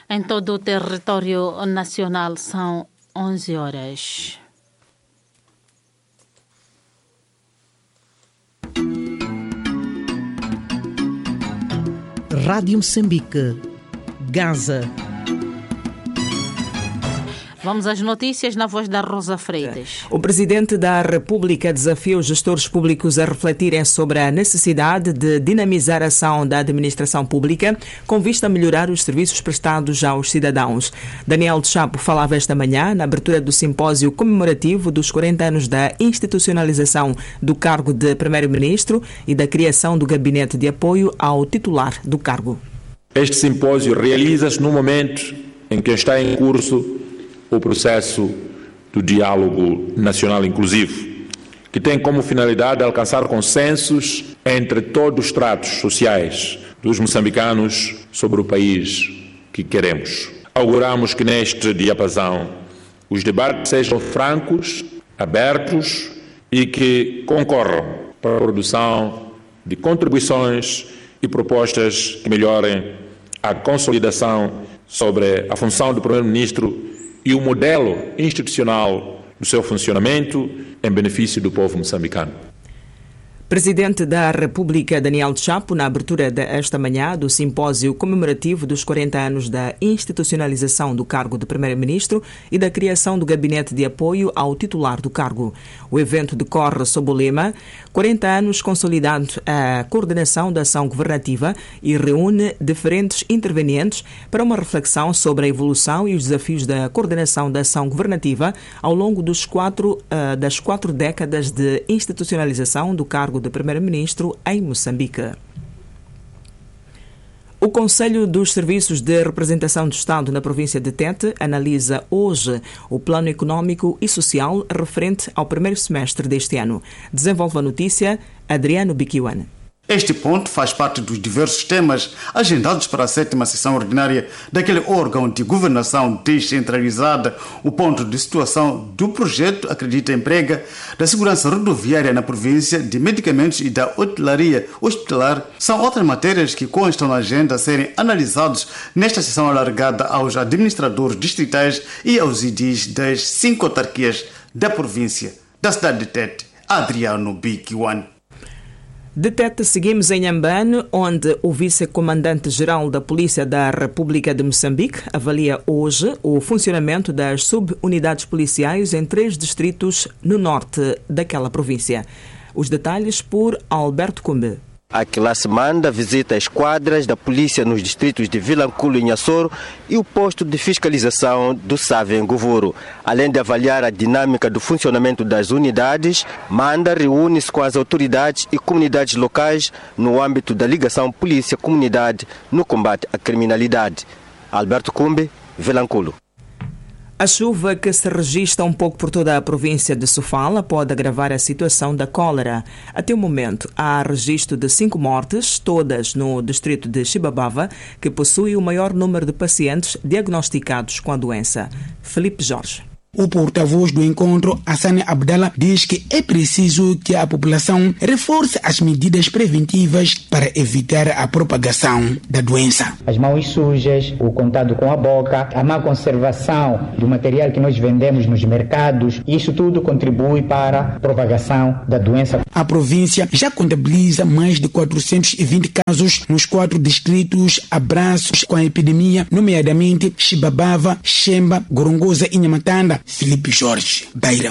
Em todo o território nacional são 11 horas. Rádio Moçambique, Gaza. Vamos às notícias na voz da Rosa Freitas. O Presidente da República desafia os gestores públicos a refletirem sobre a necessidade de dinamizar a ação da administração pública com vista a melhorar os serviços prestados aos cidadãos. Daniel Chapo falava esta manhã na abertura do simpósio comemorativo dos 40 anos da institucionalização do cargo de Primeiro-Ministro e da criação do gabinete de apoio ao titular do cargo. Este simpósio realiza-se no momento em que está em curso o processo do diálogo nacional inclusivo, que tem como finalidade alcançar consensos entre todos os tratos sociais dos moçambicanos sobre o país que queremos. Auguramos que neste diapasão os debates sejam francos, abertos e que concorram para a produção de contribuições e propostas que melhorem a consolidação sobre a função do Primeiro-Ministro e o modelo institucional do seu funcionamento em benefício do povo moçambicano. Presidente da República, Daniel Chapo, na abertura desta manhã do simpósio comemorativo dos 40 anos da institucionalização do cargo de Primeiro-Ministro e da criação do gabinete de apoio ao titular do cargo. O evento decorre sob o lema 40 anos consolidando a coordenação da ação governativa e reúne diferentes intervenientes para uma reflexão sobre a evolução e os desafios da coordenação da ação governativa ao longo das quatro décadas de institucionalização do cargo de Primeiro-Ministro em Moçambique. O Conselho dos Serviços de Representação do Estado na província de Tete analisa hoje o plano econômico e social referente ao primeiro semestre deste ano. Desenvolve a notícia Adriano Biquiwan. Este ponto faz parte dos diversos temas agendados para a 7ª sessão ordinária daquele órgão de governação descentralizada. O ponto de situação do projeto acredita emprega da segurança rodoviária na província, de medicamentos e da hotelaria hospitalar. São outras matérias que constam na agenda a serem analisados nesta sessão alargada aos administradores distritais e aos idis das 5 autarquias da província. Da cidade de Tete, Adriano Biquiwan. De Tete, seguimos em Inhambane, onde o vice-comandante-geral da Polícia da República de Moçambique avalia hoje o funcionamento das subunidades policiais em 3 distritos no norte daquela província. Os detalhes por Alberto Cumbe. A classe manda visita as esquadras da polícia nos distritos de Vilanculo e Nhassoro e o posto de fiscalização do Save em Govoro. Além de avaliar a dinâmica do funcionamento das unidades, Manda reúne-se com as autoridades e comunidades locais no âmbito da ligação polícia-comunidade no combate à criminalidade. Alberto Cumbe, Vilanculo. A chuva que se registra um pouco por toda a província de Sofala pode agravar a situação da cólera. Até o momento, há registro de 5 mortes, todas no distrito de Xibabava, que possui o maior número de pacientes diagnosticados com a doença. Felipe Jorge. O porta-voz do encontro, Hassane Abdallah, diz que é preciso que a população reforce as medidas preventivas para evitar a propagação da doença. As mãos sujas, o contato com a boca, a má conservação do material que nós vendemos nos mercados, isso tudo contribui para a propagação da doença. A província já contabiliza mais de 420 casos nos 4 distritos abraços com a epidemia, nomeadamente Xibabava, Xemba, Gorongosa e Nhamatanda. Felipe Jorge, Beira.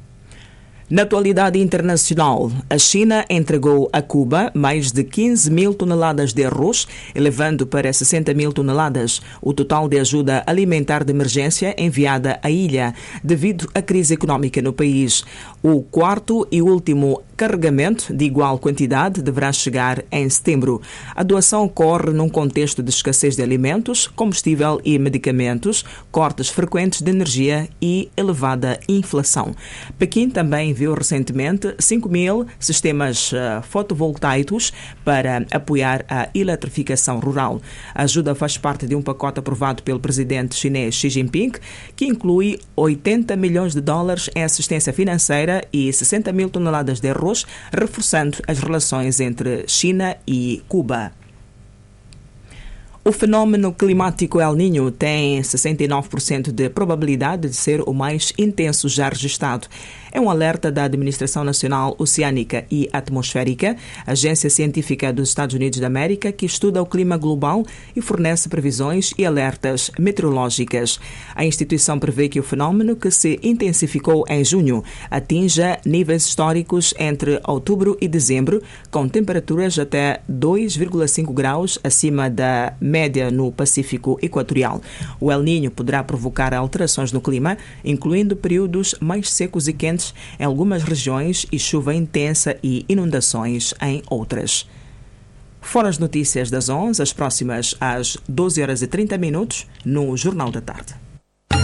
Na atualidade internacional, a China entregou a Cuba mais de 15 mil toneladas de arroz, elevando para 60 mil toneladas o total de ajuda alimentar de emergência enviada à ilha devido à crise económica no país. O quarto e último carregamento de igual quantidade deverá chegar em setembro. A doação ocorre num contexto de escassez de alimentos, combustível e medicamentos, cortes frequentes de energia e elevada inflação. Pequim também viu recentemente 5 mil sistemas fotovoltaicos para apoiar a eletrificação rural. A ajuda faz parte de um pacote aprovado pelo presidente chinês Xi Jinping, que inclui 80 milhões de dólares em assistência financeira e 60 mil toneladas de arroz, reforçando as relações entre China e Cuba. O fenômeno climático El Niño tem 69% de probabilidade de ser o mais intenso já registrado. É um alerta da Administração Nacional Oceânica e Atmosférica, agência científica dos Estados Unidos da América, que estuda o clima global e fornece previsões e alertas meteorológicas. A instituição prevê que o fenômeno, que se intensificou em junho, atinja níveis históricos entre outubro e dezembro, com temperaturas até 2,5 graus acima da média no Pacífico Equatorial. O El Niño poderá provocar alterações no clima, incluindo períodos mais secos e quentes em algumas regiões e chuva intensa e inundações em outras. Foram as notícias das 11, as próximas às 12h30 no Jornal da Tarde.